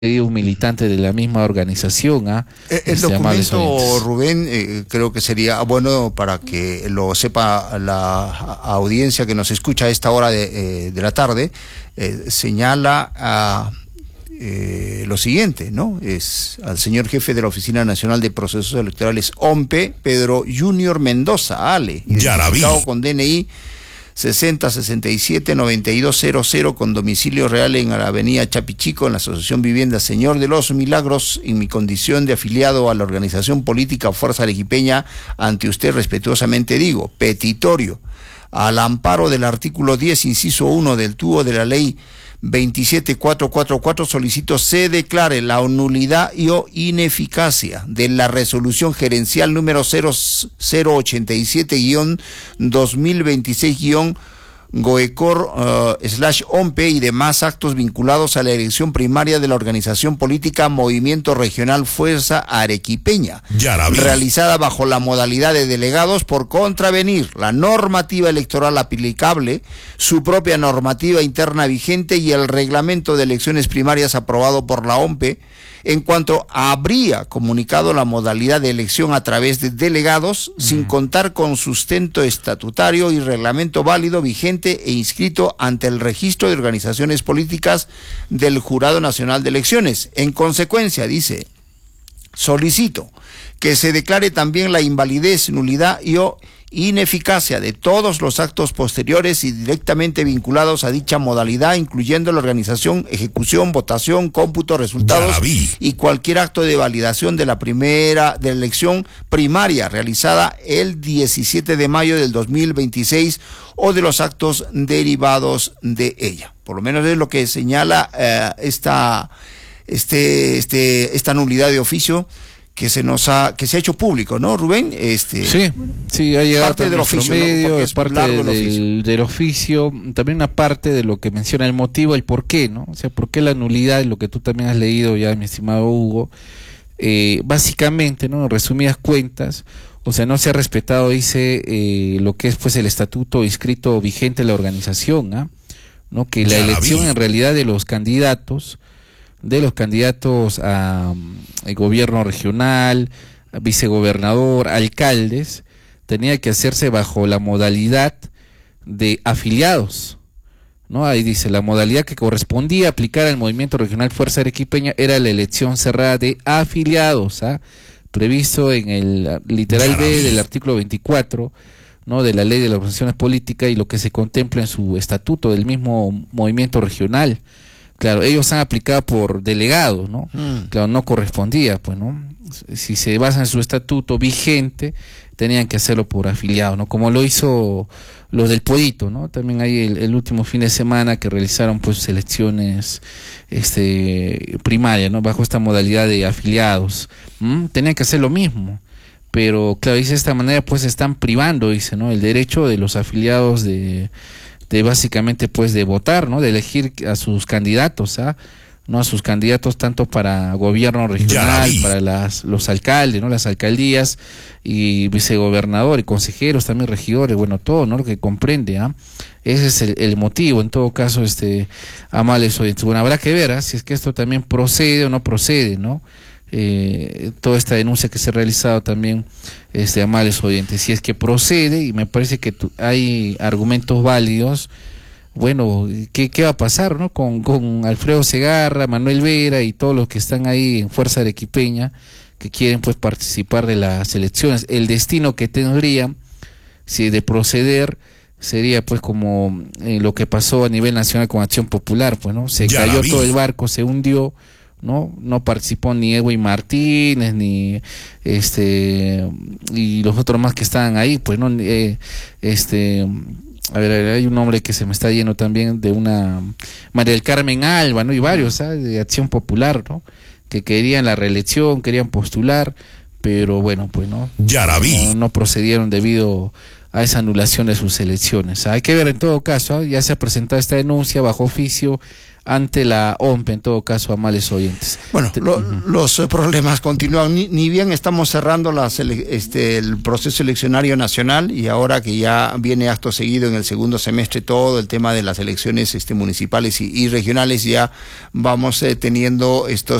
un militante de la misma organización. El documento, Rubén, creo que sería bueno para que lo sepa la audiencia que nos escucha a esta hora de la tarde. Señala lo siguiente, ¿no? Es al señor jefe de la Oficina Nacional de Procesos Electorales, OMPE, Pedro Junior Mendoza, Ale, identificado con DNI 6067-9200, con domicilio real en la avenida Chapichico, en la Asociación Vivienda Señor de los Milagros, en mi condición de afiliado a la organización política Fuerza Arequipeña. Ante usted respetuosamente digo, petitorio, al amparo del artículo 10, inciso 1 del TUO de la ley 27444, solicito se declare la nulidad y o ineficacia de la resolución gerencial número 0087-2026- Goecor/OMPE y demás actos vinculados a la elección primaria de la organización política Movimiento Regional Fuerza Arequipeña, realizada bajo la modalidad de delegados por contravenir la normativa electoral aplicable, su propia normativa interna vigente y el reglamento de elecciones primarias aprobado por la OMPE, en cuanto habría comunicado la modalidad de elección a través de delegados sin contar con sustento estatutario y reglamento válido, vigente e inscrito ante el registro de organizaciones políticas del Jurado Nacional de Elecciones. En consecuencia, dice, solicito que se declare también la invalidez, nulidad y o ineficacia de todos los actos posteriores y directamente vinculados a dicha modalidad, incluyendo la organización, ejecución, votación, cómputo, resultados y cualquier acto de validación de la elección primaria realizada el 17 de mayo del 2026 o de los actos derivados de ella. Por lo menos es lo que señala esta nulidad de oficio que se ha hecho público, ¿no, Rubén? Sí, ha llegado parte del oficio, medio, ¿no? Es parte del oficio, también una parte de lo que menciona el motivo, el por qué, ¿no? O sea, por qué la nulidad, lo que tú también has leído ya, mi estimado Hugo. Básicamente, ¿no? En resumidas cuentas, o sea, no se ha respetado, dice, lo que es pues el estatuto inscrito vigente de la organización, ¿no? Que la elección en realidad de los candidatos a gobierno regional, a vicegobernador, alcaldes, tenía que hacerse bajo la modalidad de afiliados, ¿no? Ahí dice, la modalidad que correspondía aplicar al Movimiento Regional Fuerza Arequipeña era la elección cerrada de afiliados, previsto en el literal B del artículo 24, ¿no? De la Ley de las Organizaciones Políticas y lo que se contempla en su estatuto del mismo movimiento regional. Claro, ellos han aplicado por delegados, ¿no? Claro, no correspondía, pues, ¿no? Si se basa en su estatuto vigente, tenían que hacerlo por afiliados, ¿no? Como lo hizo los del Pollito, ¿no? También hay el último fin de semana que realizaron, pues, elecciones primarias, ¿no? Bajo esta modalidad de afiliados. Tenían que hacer lo mismo. Pero, claro, dice de esta manera, pues, están privando, dice, ¿no? El derecho de los afiliados de básicamente pues de votar, ¿no? De elegir a sus candidatos, ¿no? A sus candidatos tanto para gobierno regional, para los alcaldes, ¿no? Las alcaldías y vicegobernador y consejeros, también regidores, bueno, todo, ¿no? Lo que comprende, Ese es el motivo, en todo caso, amables oyentes. Bueno, habrá que ver, si es que esto también procede o no procede, ¿no? Toda esta denuncia que se ha realizado también, amables oyentes, si es que procede, y me parece que hay argumentos válidos, bueno, ¿qué va a pasar, no? Con Alfredo Segarra, Manuel Vera y todos los que están ahí en Fuerza Arequipeña, que quieren pues participar de las elecciones? El destino que tendrían, si de proceder, sería pues como lo que pasó a nivel nacional con Acción Popular, pues, ¿no? Se cayó todo el barco, se hundió, no participó ni Edwin Martínez ni y los otros más que estaban ahí, pues, no, a ver, hay un nombre que se me está yendo también, de una María del Carmen Alba, ¿no? Y varios, de Acción Popular, ¿no? Que querían la reelección, querían postular, pero bueno, pues no procedieron debido a esa anulación de sus elecciones. Hay que ver en todo caso, ya se ha presentado esta denuncia bajo oficio ante la OMP, en todo caso, amables oyentes. Bueno, los problemas continúan, ni bien estamos cerrando el proceso eleccionario nacional, y ahora que ya viene acto seguido en el segundo semestre todo el tema de las elecciones municipales y regionales, ya vamos teniendo estos